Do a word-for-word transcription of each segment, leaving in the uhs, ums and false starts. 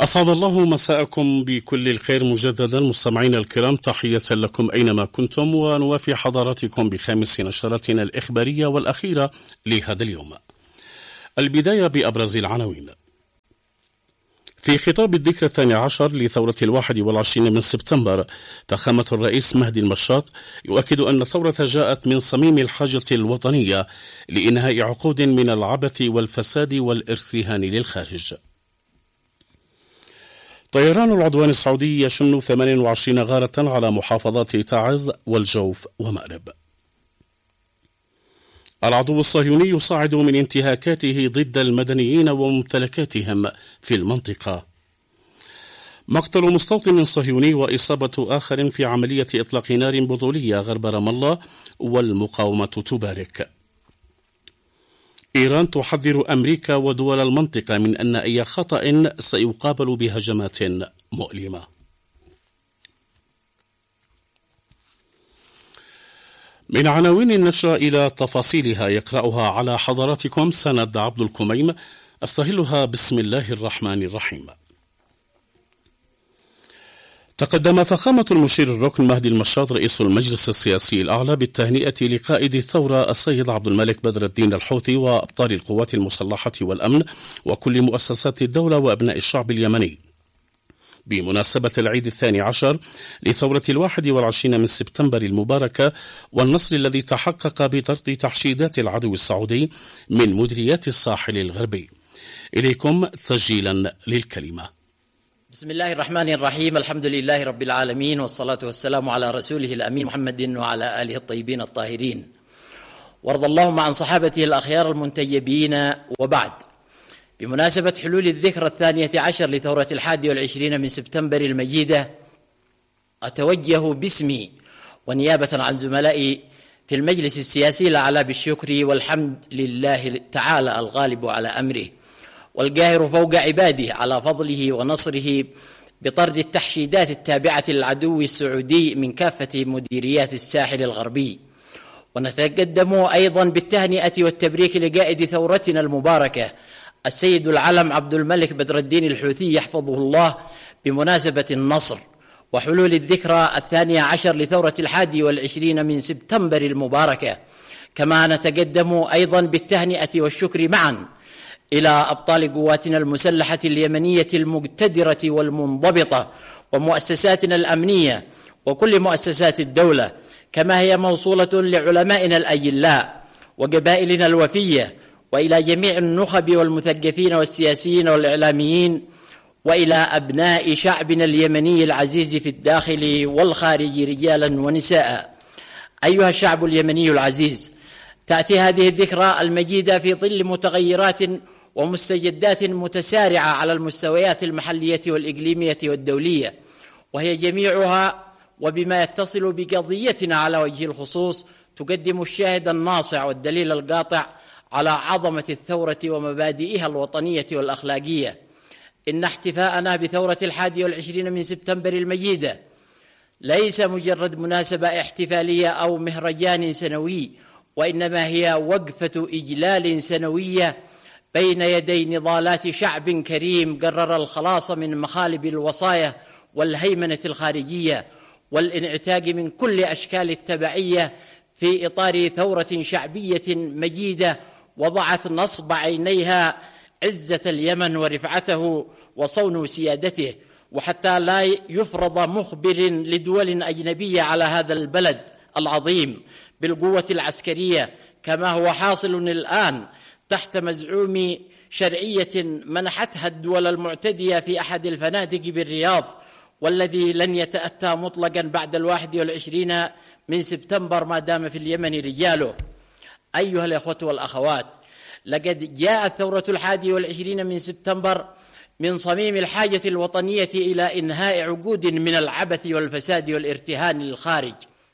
أسعد الله مساءكم بكل الخير مجددا مستمعينا الكرام، تحية لكم أينما كنتم، ونوافي حضراتكم بخامس نشرتنا الإخبارية والأخيرة لهذا اليوم. البداية بأبرز العناوين. في خطاب الذكرى الثاني عشر لثورة الواحد والعشرين من سبتمبر، فخامة الرئيس مهدي المشاط يؤكد أن الثورة جاءت من صميم الحاجة الوطنية لإنهاء عقود من العبث والفساد والارتهان للخارج. طيران العدوان السعودي يشن ثمانية وعشرين غارة على محافظات تعز والجوف ومأرب. العدو الصهيوني يصاعد من انتهاكاته ضد المدنيين وممتلكاتهم في المنطقة. مقتل مستوطن صهيوني وإصابة آخر في عملية إطلاق نار بطولية غرب رام الله والمقاومة تبارك. إيران تحذر أمريكا ودول المنطقة من أن أي خطأ سيقابل بهجمات مؤلمة. من عناوين النشرة إلى تفاصيلها يقرأها على حضراتكم سند عبد الكميم، أستهلها بسم الله الرحمن الرحيم. تقدم فخامة المشير الركن مهدي المشاط رئيس المجلس السياسي الأعلى بالتهنئة لقائد الثورة السيد عبد الملك بدر الدين الحوثي وأبطال القوات المسلحة والأمن وكل مؤسسات الدولة وأبناء الشعب اليمني بمناسبة العيد الثاني عشر لثورة الواحد والعشرين من سبتمبر المباركة والنصر الذي تحقق بطرد تحشيدات العدو السعودي من مديريات الساحل الغربي. إليكم تسجيلا للكلمة. بسم الله الرحمن الرحيم. الحمد لله رب العالمين، والصلاة والسلام على رسوله الأمين محمد وعلى آله الطيبين الطاهرين، وارض اللهم عن صحابته الأخيار المنتجبين. وبعد، بمناسبة حلول الذكرى الثانية عشر لثورة الحادي والعشرين من سبتمبر المجيدة، أتوجه باسمي ونيابة عن زملائي في المجلس السياسي الأعلى بالشكر والحمد لله تعالى الغالب على أمره والقاهر فوق عباده على فضله ونصره بطرد التحشيدات التابعة للعدو السعودي من كافة مديريات الساحل الغربي. ونتقدم أيضا بالتهنئة والتبريك لقائد ثورتنا المباركة السيد العلم عبد الملك بدر الدين الحوثي يحفظه الله بمناسبة النصر وحلول الذكرى الثانية عشر لثورة الحادي والعشرين من سبتمبر المباركة. كما نتقدم أيضا بالتهنئة والشكر معا إلى أبطال قواتنا المسلحة اليمنية المقتدرة والمنضبطة ومؤسساتنا الأمنية وكل مؤسسات الدولة، كما هي موصولة لعلمائنا الأجلاء وقبائلنا الوفية، وإلى جميع النخب والمثقفين والسياسيين والإعلاميين، وإلى أبناء شعبنا اليمني العزيز في الداخل والخارج رجالا ونساء. أيها الشعب اليمني العزيز، تأتي هذه الذكرى المجيدة في ظل متغيرات ومستجدات متسارعة على المستويات المحلية والإقليمية والدولية، وهي جميعها وبما يتصل بقضيتنا على وجه الخصوص تقدم الشاهد الناصع والدليل القاطع على عظمة الثورة ومبادئها الوطنية والأخلاقية. إن احتفاءنا بثورة الحادي والعشرين من سبتمبر المجيدة ليس مجرد مناسبة احتفالية أو مهرجان سنوي، وإنما هي وقفة إجلال سنوية بين يدي نضالات شعب كريم قرر الخلاص من مخالب الوصايا والهيمنة الخارجية والانعتاق من كل أشكال التبعية في إطار ثورة شعبية مجيدة وضعت نصب عينيها عزة اليمن ورفعته وصون سيادته، وحتى لا يفرض مخبر لدول أجنبية على هذا البلد العظيم بالقوة العسكرية كما هو حاصل الآن تحت مزعوم شرعية منحتها الدول المعتدية في أحد الفنادق بالرياض، والذي لن يتأتى مطلقا بعد الواحد والعشرين من سبتمبر ما دام في اليمن رجاله. أيها الأخوة والأخوات، لقد جاءت ثورة الحادي والعشرين من سبتمبر من صميم الحاجة الوطنية إلى إنهاء عقود من العبث والفساد والارتهان للخارج،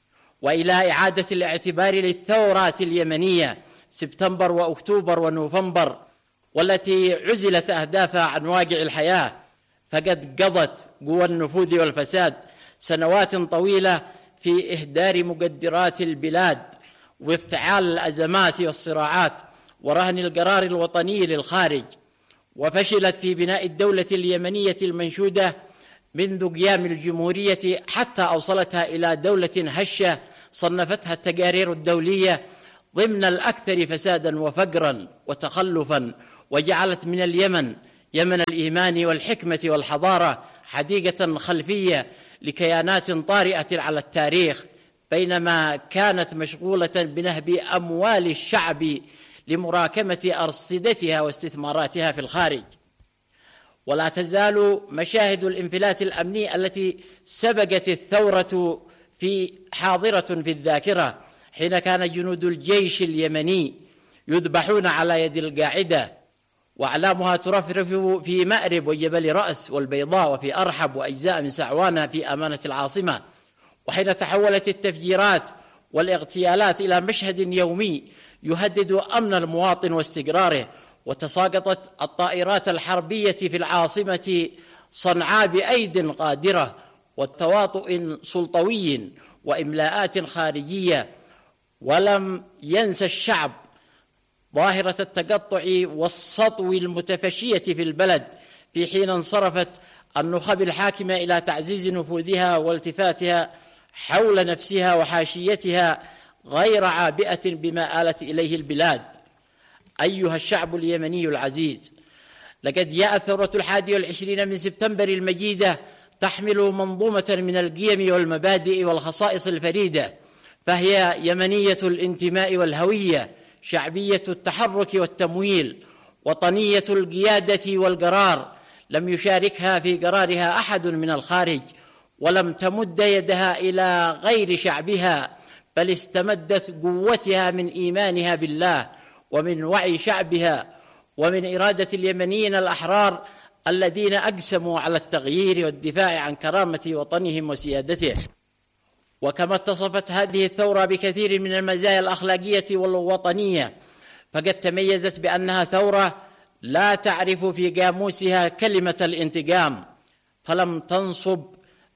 وإلى إعادة الاعتبار للثورات اليمنية سبتمبر وأكتوبر ونوفمبر، والتي عزلت أهدافها عن واقع الحياة، فقد قضت قوى النفوذ والفساد سنوات طويلة في إهدار مقدرات البلاد وافتعال الأزمات والصراعات ورهن القرار الوطني للخارج. وفشلت في بناء الدولة اليمنية المنشودة منذ قيام الجمهورية، حتى أوصلتها إلى دولة هشة صنفتها التقارير الدولية ضمن الأكثر فسادا وفقرا وتخلفا، وجعلت من اليمن يمن الإيمان والحكمة والحضارة حديقة خلفية لكيانات طارئة على التاريخ، بينما كانت مشغولة بنهب أموال الشعب لمراكمة أرصدتها واستثماراتها في الخارج. ولا تزال مشاهد الانفلات الأمني التي سبقت الثورة في حاضرة في الذاكرة، حين كان جنود الجيش اليمني يذبحون على يد القاعدة، وأعلامها ترفرف في مأرب وجبل رأس والبيضاء وفي أرحب وأجزاء من سعوانة في أمانة العاصمة. وحين تحولت التفجيرات والاغتيالات إلى مشهد يومي يهدد أمن المواطن واستقراره، وتساقطت الطائرات الحربية في العاصمة صنعاء بأيد قادرة وتواطؤ سلطوي وإملاءات خارجية، ولم ينسى الشعب ظاهرة التقطع والسطو المتفشية في البلد، في حين انصرفت النخب الحاكمة إلى تعزيز نفوذها والتفاتها حول نفسها وحاشيتها غير عابئة بما آلت إليه البلاد. أيها الشعب اليمني العزيز، لقد جاءت ثورة الحادي والعشرين من سبتمبر المجيدة تحمل منظومة من القيم والمبادئ والخصائص الفريدة، فهي يمنية الانتماء والهوية، شعبية التحرك والتمويل، وطنية القيادة والقرار، لم يشاركها في قرارها أحد من الخارج، ولم تمد يدها إلى غير شعبها، بل استمدت قوتها من إيمانها بالله ومن وعي شعبها ومن إرادة اليمنيين الأحرار الذين أقسموا على التغيير والدفاع عن كرامة وطنهم وسيادته. وكما اتصفت هذه الثورة بكثير من المزايا الأخلاقية والوطنية، فقد تميزت بأنها ثورة لا تعرف في قاموسها كلمة الانتقام، فلم تنصب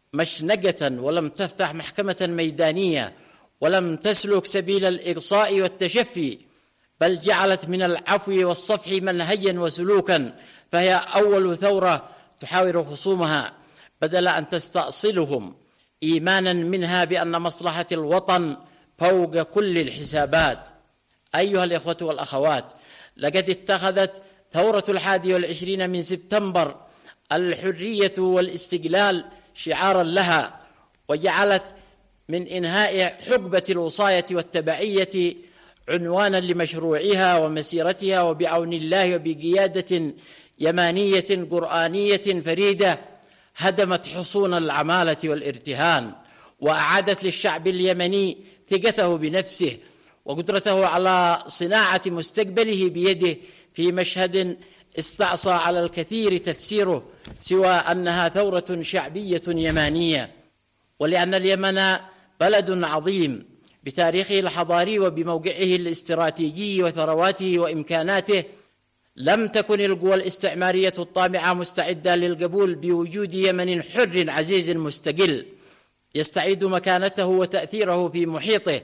مشنقة ولم تفتح محكمة ميدانية ولم تسلك سبيل الإقصاء والتشفي، بل جعلت من العفو والصفح منهجا وسلوكا، فهي أول ثورة تحاور خصومها بدل أن تستأصلهم، إيمانا منها بأن مصلحة الوطن فوق كل الحسابات. أيها الإخوة والأخوات، لقد اتخذت ثورة الحادي والعشرين من سبتمبر الحرية والاستقلال شعارا لها، وجعلت من إنهاء حقبة الوصاية والتبعية عنوانا لمشروعها ومسيرتها، وبعون الله وبقيادة يمانية قرآنية فريدة هدمت حصون العمالة والارتهان، وأعادت للشعب اليمني ثقته بنفسه وقدرته على صناعة مستقبله بيده، في مشهد استعصى على الكثير تفسيره سوى أنها ثورة شعبية يمانية. ولأن اليمن بلد عظيم بتاريخه الحضاري وبموقعه الاستراتيجي وثرواته وإمكاناته، لم تكن القوى الاستعمارية الطامعة مستعدة للقبول بوجود يمن حر عزيز مستقل يستعيد مكانته وتأثيره في محيطه،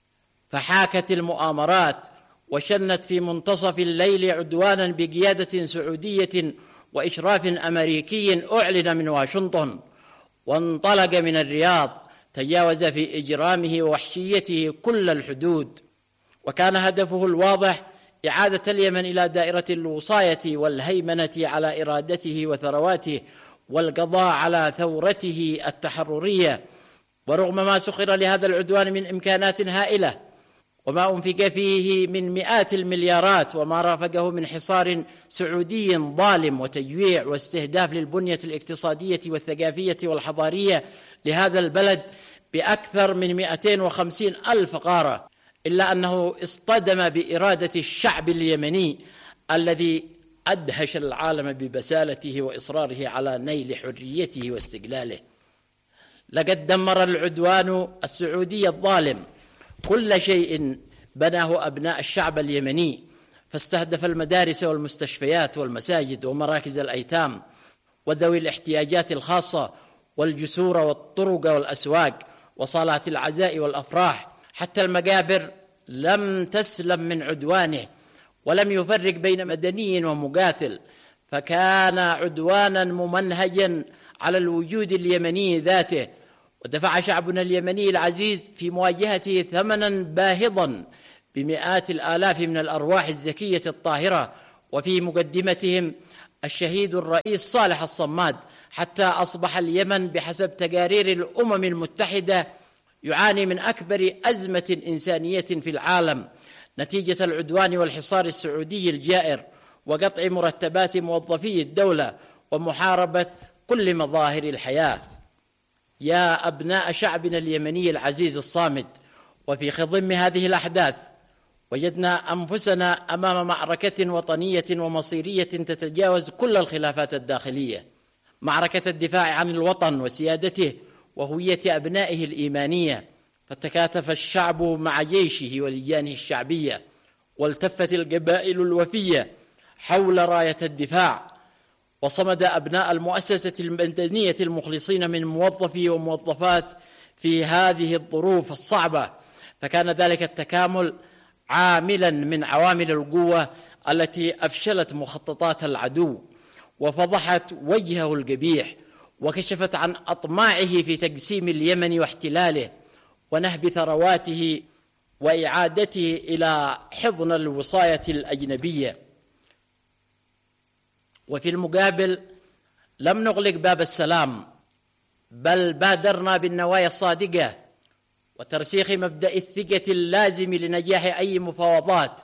فحاكت المؤامرات وشنت في منتصف الليل عدوانا بقيادة سعودية وإشراف أمريكي أعلن من واشنطن، وانطلق من الرياض، تجاوز في إجرامه ووحشيته كل الحدود، وكان هدفه الواضح إعادة اليمن إلى دائرة الوصاية والهيمنة على إرادته وثرواته، والقضاء على ثورته التحررية. ورغم ما سخر لهذا العدوان من إمكانات هائلة وما أنفق فيه من مئات المليارات وما رافقه من حصار سعودي ظالم وتجويع واستهداف للبنية الاقتصادية والثقافية والحضارية لهذا البلد بأكثر من مئتين وخمسين ألف غارة، إلا أنه اصطدم بإرادة الشعب اليمني الذي أدهش العالم ببسالته وإصراره على نيل حريته واستقلاله. لقد دمر العدوان السعودي الظالم كل شيء بناه أبناء الشعب اليمني، فاستهدف المدارس والمستشفيات والمساجد ومراكز الأيتام وذوي الاحتياجات الخاصة والجسور والطرق والأسواق وصالات العزاء والأفراح، حتى المقابر لم تسلم من عدوانه، ولم يفرق بين مدني ومقاتل، فكان عدوانا ممنهجا على الوجود اليمني ذاته، ودفع شعبنا اليمني العزيز في مواجهته ثمنا باهظا بمئات الآلاف من الأرواح الزكية الطاهرة، وفي مقدمتهم الشهيد الرئيس صالح الصماد، حتى أصبح اليمن بحسب تقارير الأمم المتحدة يعاني من أكبر أزمة إنسانية في العالم نتيجة العدوان والحصار السعودي الجائر، وقطع مرتبات موظفي الدولة، ومحاربة كل مظاهر الحياة. يا أبناء شعبنا اليمني العزيز الصامد، وفي خضم هذه الأحداث وجدنا أنفسنا أمام معركة وطنية ومصيرية تتجاوز كل الخلافات الداخلية، معركة الدفاع عن الوطن وسيادته وهوية أبنائه الإيمانية. فتكاتف الشعب مع جيشه ولجانه الشعبية، والتفت القبائل الوفية حول راية الدفاع، وصمد أبناء المؤسسة المدنية المخلصين من موظفي وموظفات في هذه الظروف الصعبة. فكان ذلك التكامل عاملا من عوامل القوة التي أفشلت مخططات العدو، وفضحت وجهه القبيح، وكشفت عن أطماعه في تقسيم اليمن واحتلاله ونهب ثرواته وإعادته إلى حضن الوصاية الأجنبية. وفي المقابل لم نغلق باب السلام، بل بادرنا بالنوايا الصادقة وترسيخ مبدأ الثقة اللازم لنجاح أي مفاوضات.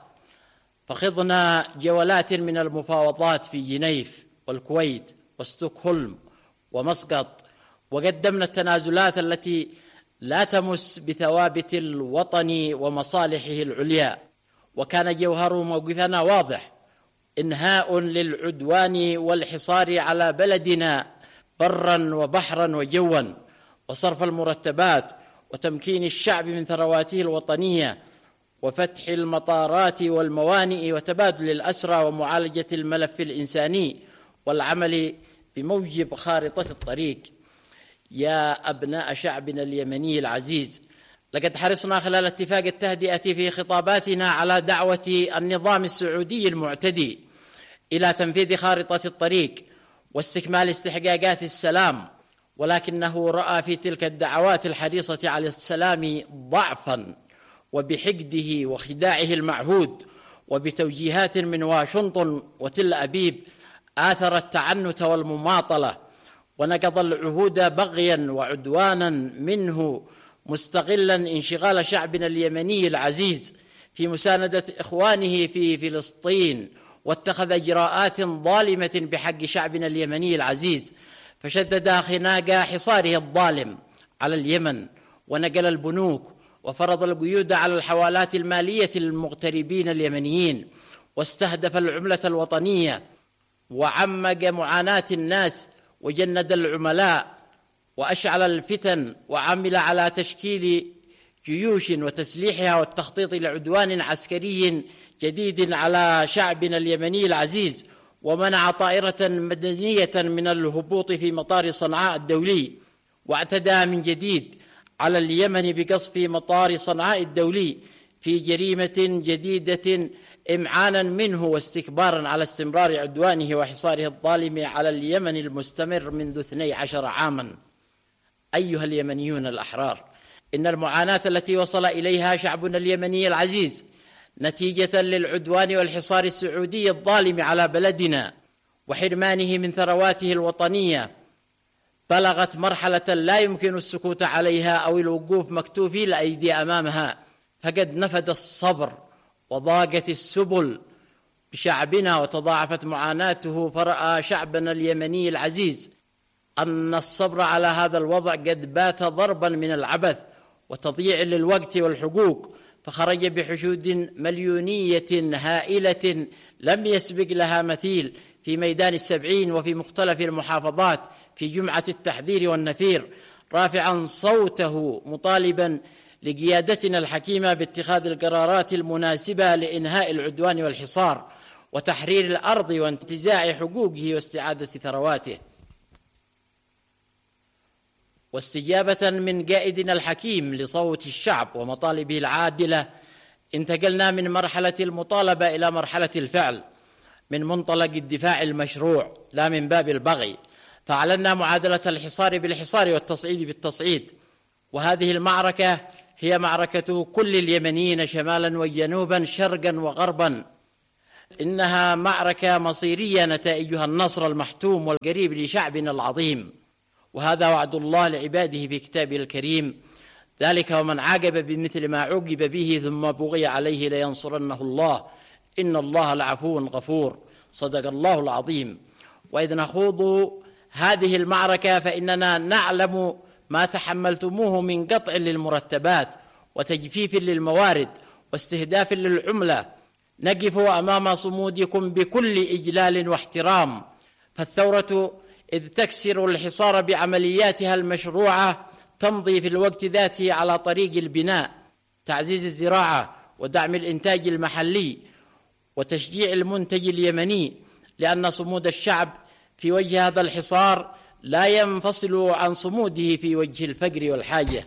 فخضنا جولات من المفاوضات في جنيف والكويت وستوكهولم ومسقط، وقدمنا التنازلات التي لا تمس بثوابت الوطن ومصالحه العليا. وكان جوهر موقفنا واضح: إنهاء للعدوان والحصار على بلدنا برا وبحرا وجوا، وصرف المرتبات وتمكين الشعب من ثرواته الوطنية، وفتح المطارات والموانئ، وتبادل الأسرى، ومعالجة الملف الإنساني، والعمل بموجب خارطة الطريق. يا أبناء شعبنا اليمني العزيز، لقد حرصنا خلال اتفاق التهدئة في خطاباتنا على دعوة النظام السعودي المعتدي إلى تنفيذ خارطة الطريق واستكمال استحقاقات السلام، ولكنه رأى في تلك الدعوات الحريصة على السلام ضعفا، وبحقده وخداعه المعهود، وبتوجيهات من واشنطن وتل أبيب آثر التعنت والمماطلة، ونقض العهود بغيا وعدوانا منه، مستغلا انشغال شعبنا اليمني العزيز في مساندة إخوانه في فلسطين، واتخذ إجراءات ظالمة بحق شعبنا اليمني العزيز، فشدد خناق حصاره الظالم على اليمن، ونقل البنوك، وفرض القيود على الحوالات المالية للمغتربين اليمنيين، واستهدف العملة الوطنية، وعمق معاناة الناس، وجند العملاء، وأشعل الفتن، وعمل على تشكيل جيوش وتسليحها والتخطيط لعدوان عسكري جديد على شعبنا اليمني العزيز، ومنع طائرة مدنية من الهبوط في مطار صنعاء الدولي، واعتدى من جديد على اليمن بقصف مطار صنعاء الدولي في جريمة جديدة إمعانا منه واستكبارا على استمرار عدوانه وحصاره الظالم على اليمن المستمر منذ اثني عشر عاما. أيها اليمنيون الأحرار، إن المعاناة التي وصل إليها شعبنا اليمني العزيز نتيجة للعدوان والحصار السعودي الظالم على بلدنا وحرمانه من ثرواته الوطنية بلغت مرحلة لا يمكن السكوت عليها أو الوقوف مكتوفي الأيدي أمامها، فقد نفد الصبر وضاقت السبل بشعبنا وتضاعفت معاناته، فرأى شعبنا اليمني العزيز أن الصبر على هذا الوضع قد بات ضربا من العبث وتضييع للوقت والحقوق، فخرج بحشود مليونية هائلة لم يسبق لها مثيل في ميدان السبعين وفي مختلف المحافظات في جمعة التحذير والنفير، رافعا صوته مطالبا لقيادتنا الحكيمة باتخاذ القرارات المناسبة لإنهاء العدوان والحصار وتحرير الأرض وانتزاع حقوقه واستعادة ثرواته. واستجابة من قائدنا الحكيم لصوت الشعب ومطالبه العادلة، انتقلنا من مرحلة المطالبة إلى مرحلة الفعل، من منطلق الدفاع المشروع لا من باب البغي، فأعلنا معادلة الحصار بالحصار والتصعيد بالتصعيد. وهذه المعركة هي معركة كل اليمنيين شمالا وجنوبا شرقا وغربا. إنها معركة مصيرية نتائجها النصر المحتوم والقريب لشعبنا العظيم، وهذا وعد الله لعباده في كتابه الكريم: ذلك ومن عاقب بمثل ما عوقب به ثم بغي عليه لينصرنه الله إن الله لعفو غفور. صدق الله العظيم. وإذ نخوض هذه المعركة فإننا نعلم ما تحملتموه من قطع للمرتبات وتجفيف للموارد واستهداف للعملة. نقف أمام صمودكم بكل إجلال واحترام، فالثورة إذ تكسر الحصار بعملياتها المشروعة تمضي في الوقت ذاته على طريق البناء، تعزيز الزراعة ودعم الإنتاج المحلي وتشجيع المنتج اليمني، لأن صمود الشعب في وجه هذا الحصار لا ينفصل عن صموده في وجه الفقر والحاجة.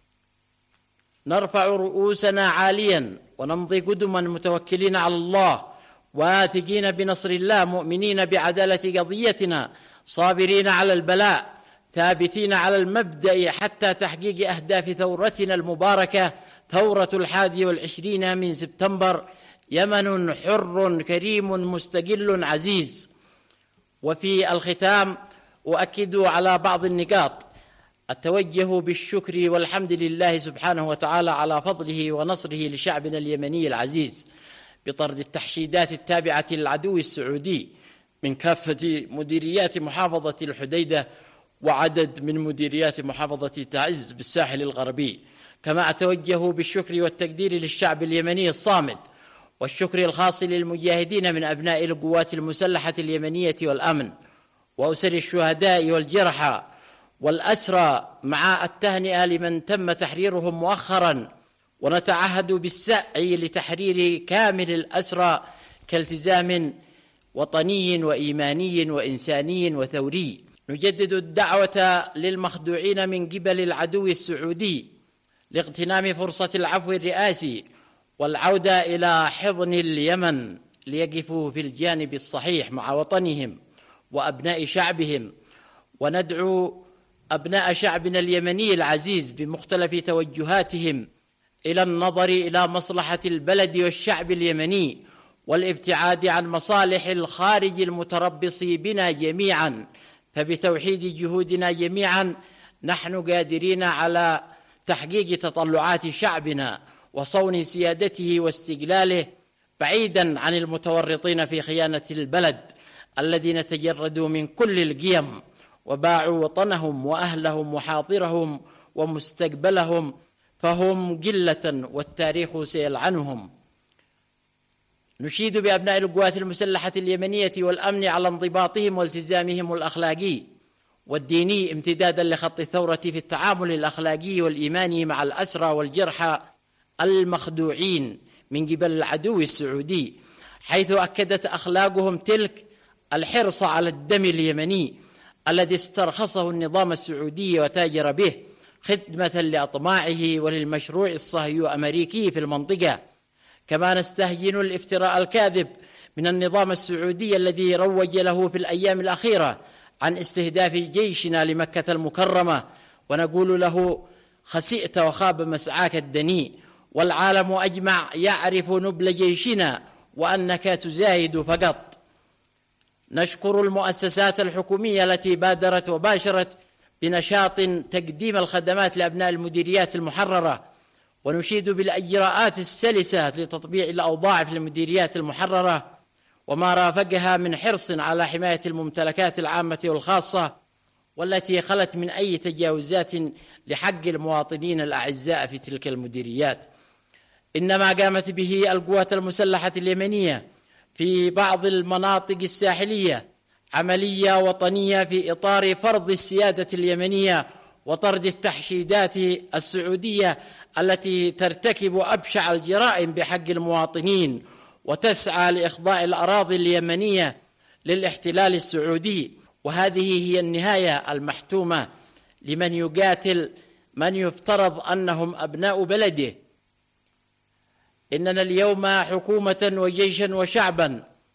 نرفع رؤوسنا عاليا ونمضي قدما متوكلين على الله، واثقين بنصر الله، مؤمنين بعدالة قضيتنا، صابرين على البلاء، ثابتين على المبدأ حتى تحقيق أهداف ثورتنا المباركة، ثورة الحادي والعشرين من سبتمبر. يمن حر كريم مستقل عزيز. وفي الختام أؤكد على بعض النقاط: التوجه بالشكر والحمد لله سبحانه وتعالى على فضله ونصره لشعبنا اليمني العزيز بطرد التحشيدات التابعة للعدو السعودي من كافة مديريات محافظة الحديدة وعدد من مديريات محافظة تعز بالساحل الغربي. كما أتوجه بالشكر والتقدير للشعب اليمني الصامد، والشكر الخاص للمجاهدين من أبناء القوات المسلحة اليمنية والأمن، وأسر الشهداء والجرحى والأسرى، مع التهنئة لمن تم تحريرهم مؤخرا. ونتعهد بالسعي لتحرير كامل الأسرى كالتزام وطني وإيماني وإنساني وثوري. نجدد الدعوة للمخدوعين من قبل العدو السعودي لاغتنام فرصة العفو الرئاسي والعودة إلى حضن اليمن ليقفوا في الجانب الصحيح مع وطنهم وأبناء شعبهم. وندعو أبناء شعبنا اليمني العزيز بمختلف توجهاتهم إلى النظر إلى مصلحة البلد والشعب اليمني والابتعاد عن مصالح الخارج المتربص بنا جميعا. فبتوحيد جهودنا جميعا نحن قادرين على تحقيق تطلعات شعبنا وصون سيادته واستقلاله، بعيدا عن المتورطين في خيانة البلد الذين تجردوا من كل القيم وباعوا وطنهم وأهلهم وحاضرهم ومستقبلهم، فهم قلة والتاريخ سيلعنهم. نشيد بأبناء القوات المسلحة اليمنية والأمن على انضباطهم والتزامهم الأخلاقي والديني امتدادا لخط الثورة في التعامل الأخلاقي والإيماني مع الأسرى والجرحى المخدوعين من قبل العدو السعودي، حيث أكدت أخلاقهم تلك الحرص على الدم اليمني الذي استرخصه النظام السعودي وتاجر به خدمة لأطماعه وللمشروع الصهيو أمريكي في المنطقة. كما نستهجن الافتراء الكاذب من النظام السعودي الذي روج له في الأيام الأخيرة عن استهداف جيشنا لمكة المكرمة، ونقول له: خسئت وخاب مسعاك الدنيء، والعالم أجمع يعرف نبل جيشنا وأنك تزايد فقط. نشكر المؤسسات الحكومية التي بادرت وباشرت بنشاط تقديم الخدمات لأبناء المديريات المحررة، ونشيد بالإجراءات السلسة لتطبيع الأوضاع في المديريات المحررة وما رافقها من حرص على حماية الممتلكات العامة والخاصة والتي خلت من أي تجاوزات لحق المواطنين الأعزاء في تلك المديريات. إنما قامت به القوات المسلحة اليمنية في بعض المناطق الساحلية عملية وطنية في إطار فرض السيادة اليمنية وطرد التحشيدات السعودية التي ترتكب أبشع الجرائم بحق المواطنين وتسعى لإخضاع الأراضي اليمنية للاحتلال السعودي. وهذه هي النهاية المحتومة لمن يقاتل من يفترض أنهم أبناء بلده. إننا اليوم حكومة وجيشا وشعبا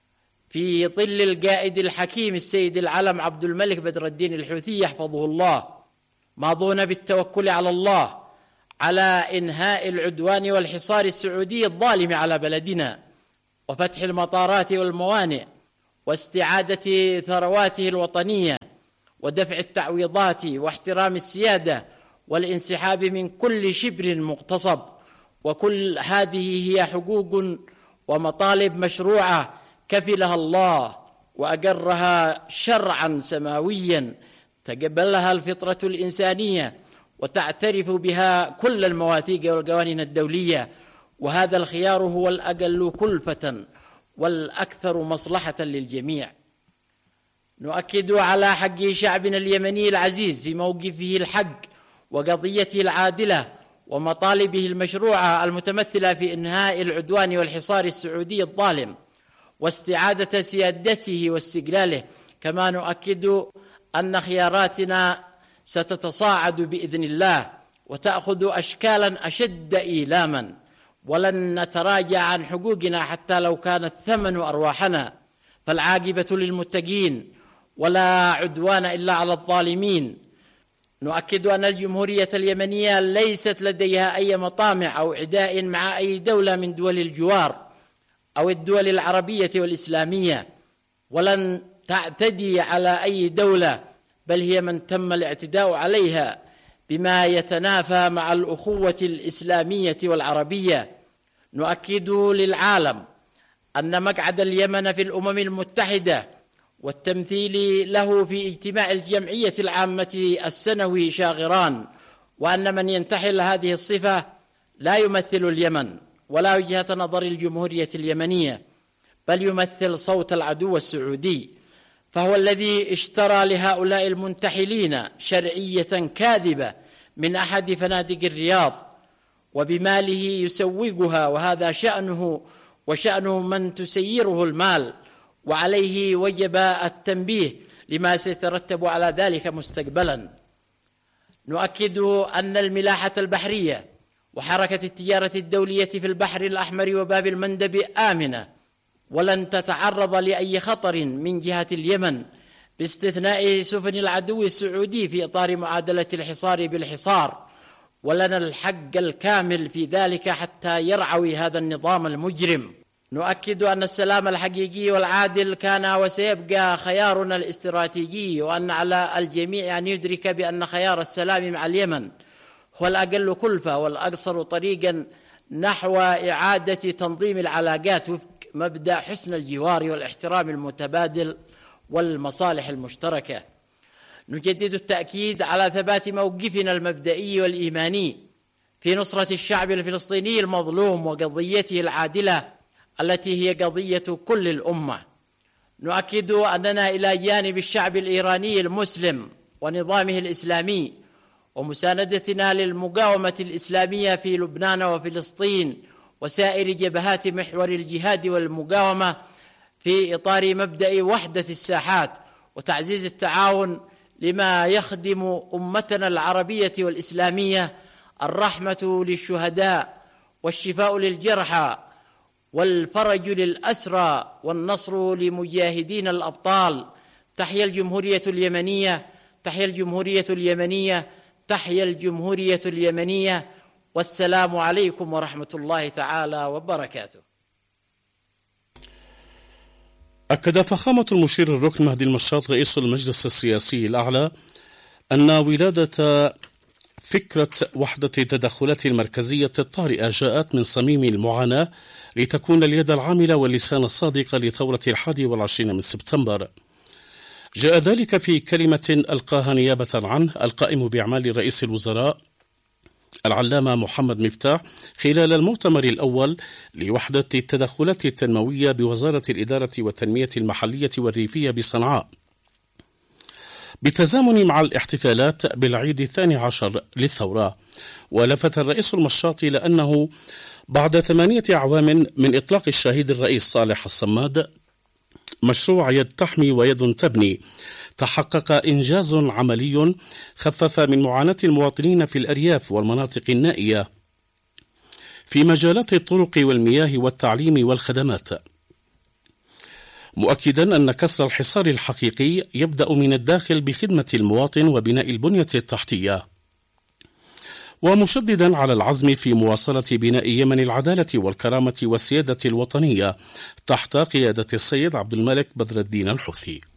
في ظل القائد الحكيم السيد العلم عبد الملك بدر الدين الحوثي يحفظه الله، ماضون بالتوكل على الله على إنهاء العدوان والحصار السعودي الظالم على بلدنا، وفتح المطارات والموانئ، واستعادة ثرواته الوطنية، ودفع التعويضات، واحترام السيادة، والانسحاب من كل شبر مغتصب. وكل هذه هي حقوق ومطالب مشروعة كفلها الله وأقرها شرعا سماويا تقبلها الفطرة الإنسانية وتعترف بها كل المواثيق والقوانين الدولية، وهذا الخيار هو الأقل كلفة والأكثر مصلحة للجميع. نؤكد على حق شعبنا اليمني العزيز في موقفه الحق وقضيته العادلة ومطالبه المشروعة المتمثلة في إنهاء العدوان والحصار السعودي الظالم واستعادة سيادته واستقلاله. كما نؤكد أن خياراتنا ستتصاعد بإذن الله وتأخذ أشكالا أشد إيلاما، ولن نتراجع عن حقوقنا حتى لو كان الثمن أرواحنا، فالعاقبة للمتقين ولا عدوان إلا على الظالمين. نؤكد أن الجمهورية اليمنية ليست لديها أي مطامع أو عداء مع أي دولة من دول الجوار أو الدول العربية والإسلامية، ولن تعتدي على أي دولة، بل هي من تم الاعتداء عليها بما يتنافى مع الأخوة الإسلامية والعربية. نؤكد للعالم أن مقعد اليمن في الأمم المتحدة والتمثيل له في اجتماع الجمعية العامة السنوي شاغران، وأن من ينتحل هذه الصفة لا يمثل اليمن ولا وجهة نظر الجمهورية اليمنية، بل يمثل صوت العدو السعودي، فهو الذي اشترى لهؤلاء المنتحلين شرعية كاذبة من أحد فنادق الرياض وبماله يسوقها، وهذا شأنه وشأن من تسيره المال، وعليه وجب التنبيه لما سيترتب على ذلك مستقبلا. نؤكد أن الملاحة البحرية وحركة التجارة الدولية في البحر الأحمر وباب المندب آمنة، ولن تتعرض لأي خطر من جهة اليمن باستثناء سفن العدو السعودي في إطار معادلة الحصار بالحصار، ولنا الحق الكامل في ذلك حتى يرعوي هذا النظام المجرم. نؤكد أن السلام الحقيقي والعادل كان وسيبقى خيارنا الاستراتيجي، وأن على الجميع أن يدرك بأن خيار السلام مع اليمن هو الأقل كلفة والأقصر طريقا نحو إعادة تنظيم العلاقات وفق مبدأ حسن الجوار والاحترام المتبادل والمصالح المشتركة. نجدد التأكيد على ثبات موقفنا المبدئي والإيماني في نصرة الشعب الفلسطيني المظلوم وقضيته العادلة التي هي قضية كل الأمة. نؤكد أننا إلى جانب الشعب الإيراني المسلم ونظامه الإسلامي ومساندتنا للمقاومة الإسلامية في لبنان وفلسطين وسائر جبهات محور الجهاد والمقاومة في إطار مبدأ وحدة الساحات وتعزيز التعاون لما يخدم أمتنا العربية والإسلامية، الرحمة للشهداء والشفاء للجرحى والفرج للأسرى والنصر لمجاهدين الأبطال. تحيا الجمهورية اليمنية، تحيا الجمهورية اليمنية، تحيا الجمهورية اليمنية، والسلام عليكم ورحمة الله تعالى وبركاته. أكد فخامة المشير الركن مهدي المشاط رئيس المجلس السياسي الأعلى أن ولادة فكرة وحدة التدخلات المركزية الطارئة جاءت من صميم المعاناة لتكون اليد العاملة واللسان الصادق لثورة الحادي والعشرين من سبتمبر. جاء ذلك في كلمة ألقاها نيابة عنه القائم بأعمال رئيس الوزراء العلامة محمد مفتاح خلال المؤتمر الأول لوحدة التدخلات التنموية بوزارة الإدارة والتنمية المحلية والريفية بصنعاء، بالتزامن مع الاحتفالات بالعيد الثاني عشر للثورة. ولفت الرئيس المشاط إلى أنه بعد ثمانية أعوام من إطلاق الشهيد الرئيس صالح الصماد مشروع يد تحمي ويد تبني، تحقق إنجاز عملي خفف من معاناة المواطنين في الأرياف والمناطق النائية في مجالات الطرق والمياه والتعليم والخدمات. مؤكدا أن كسر الحصار الحقيقي يبدأ من الداخل بخدمة المواطن وبناء البنية التحتية، ومشددا على العزم في مواصلة بناء يمن العدالة والكرامة والسيادة الوطنية تحت قيادة السيد عبد الملك بدر الدين الحوثي.